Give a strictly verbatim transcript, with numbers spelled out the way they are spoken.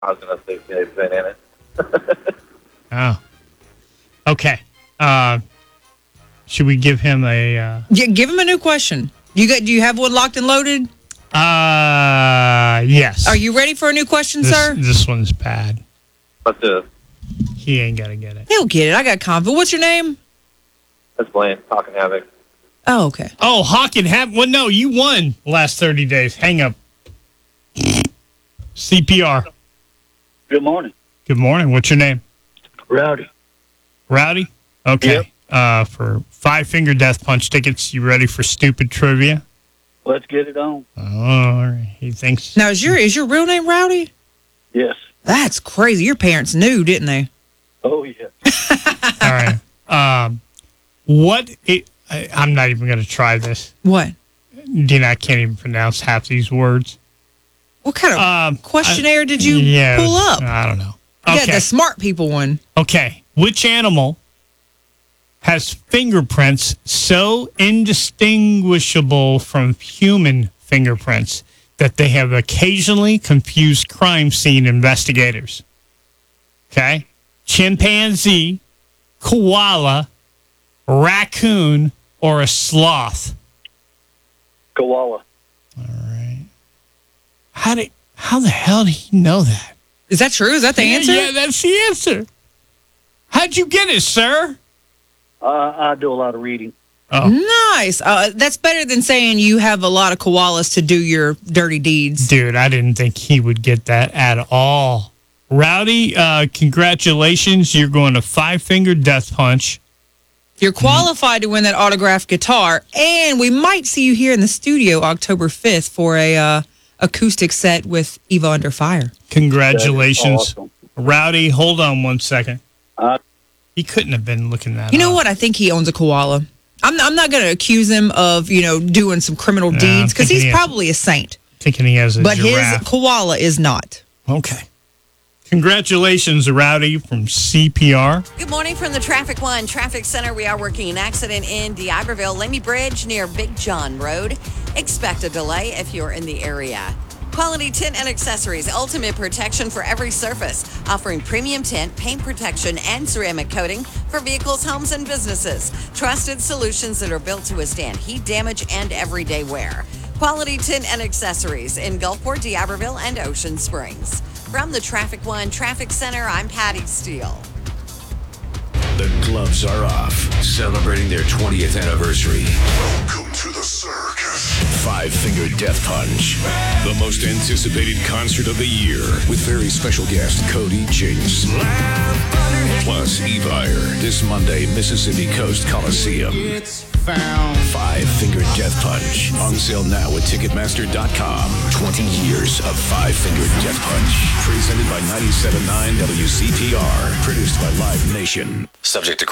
I was going to say they've been in it. Oh. Okay. Uh, should we give him a... Uh, Yeah, give him a new question. You got? Do you have one locked and loaded? uh, yes. Are you ready for a new question, this, sir? This one's bad. Let's do it. He ain't got to get it. He'll get it. I got confidence. What's your name? That's Blaine, talking havoc. Oh, okay. Oh, Hawk and Hap. Well, no, you won the last thirty days. Hang up. C P R. Good morning. Good morning. What's your name? Rowdy. Rowdy? Okay. Yep. Uh, for Five Finger Death Punch tickets, you ready for stupid trivia? Let's get it on. Oh, all right. He thinks... Now, is your is your real name Rowdy? Yes. That's crazy. Your parents knew, didn't they? Oh, yeah. All right. Um, what... It, I, I'm not even going to try this. What? Dina, I can't even pronounce half these words. What kind of Um, questionnaire I- did you yeah, pull up? I don't know. You got Okay. the smart people one. Okay. Which animal has fingerprints so indistinguishable from human fingerprints that they have occasionally confused crime scene investigators? Okay. Chimpanzee, koala, raccoon, or a sloth? Koala. All right. How did, how the hell did he know that? Is that true? Is that the Yeah, answer? Yeah, that's the answer. How'd you get it, sir? Uh, I do a lot of reading. Oh. Nice. Uh, that's better than saying you have a lot of koalas to do your dirty deeds. Dude, I didn't think he would get that at all. Rowdy, uh, congratulations. You're going to Five Finger Death Punch. You're qualified to win that autographed guitar, and we might see you here in the studio October fifth for a uh, acoustic set with Eva Under Fire. Congratulations. Awesome. Rowdy, hold on one second. Uh, He couldn't have been looking that You know up. what? I think he owns a koala. I'm, I'm not going to accuse him of, you know, doing some criminal No, deeds I'm because thinking he's he has- probably a saint. Thinking he has a But giraffe. his koala is not. Okay. Congratulations, Rowdy from C P R. Good morning from the Traffic One Traffic Center. We are working an accident in D'Iberville, Lamy Bridge near Big John Road. Expect a delay if you're in the area. Quality Tint and Accessories, ultimate protection for every surface, offering premium tint, paint protection, and ceramic coating for vehicles, homes, and businesses. Trusted solutions that are built to withstand heat damage and everyday wear. Quality Tint and Accessories in Gulfport, D'Iberville, and Ocean Springs. From the Traffic One Traffic Center, I'm Patty Steele. The gloves are off, celebrating their twentieth anniversary. Welcome to the circus. Five Finger Death Punch, the most anticipated concert of the year, with very special guest Cody Jinks. Plus Evire, this Monday, Mississippi Coast Coliseum. It's found. Five Finger Death Punch, on sale now at Ticketmaster dot com. twenty years of Five Finger Death Punch, presented by ninety-seven point nine W C P R, produced by Live Nation. Subject to